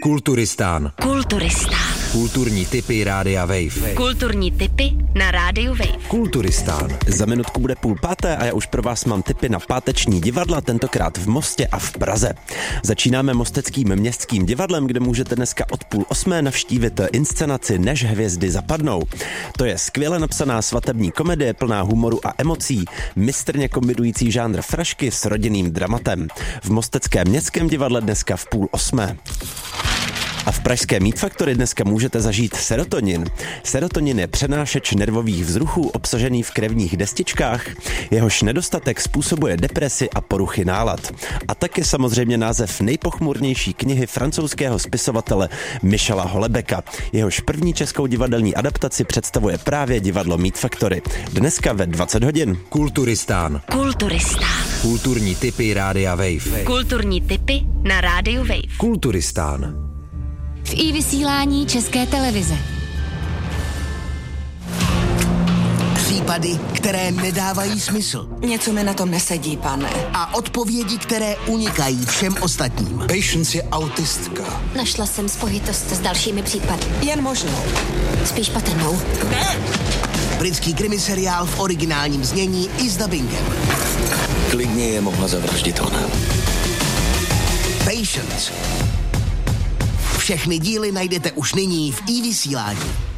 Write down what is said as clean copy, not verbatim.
Kulturistán. Kulturní tipy Rádia Wave. Kulturní tipy na Rádiu Wave. Kulturistán. Za minutku bude 7:30 a já už pro vás mám tipy na páteční divadla, tentokrát v Mostě a v Praze. Začínáme Mosteckým městským divadlem, kde můžete dneska od 7:30 navštívit inscenaci Než hvězdy zapadnou. To je skvěle napsaná svatební komedie plná humoru a emocí, mistrně kombinující žánr frašky s rodinným dramatem. V Mosteckém městském divadle dneska v 7:30. A v pražské Meat Factory dneska můžete zažít serotonin. Serotonin je přenášeč nervových vzruchů obsažený v krevních destičkách, jehož nedostatek způsobuje depresi a poruchy nálad. A taky samozřejmě název nejpochmurnější knihy francouzského spisovatele Michela Houellebecqa. Jehož první českou divadelní adaptaci představuje právě divadlo Meat Factory. Dneska ve 20 hodin. Kulturistán. Kulturní tipy Rádia Wave. Kulturní tipy na Rádiu Wave. Kulturistán. V iVysílání České televize. Případy, které nedávají smysl. Něco mi na tom nesedí, pane. A odpovědi, které unikají všem ostatním. Patience je autistka. Našla jsem spojitost s dalšími případy. Jen možnou. Spíš patrnou. Britský krimiseriál v originálním znění i s dabingem. Klidně je mohla zavraždit ona. Patience. Všechny díly najdete už nyní v iVysílání.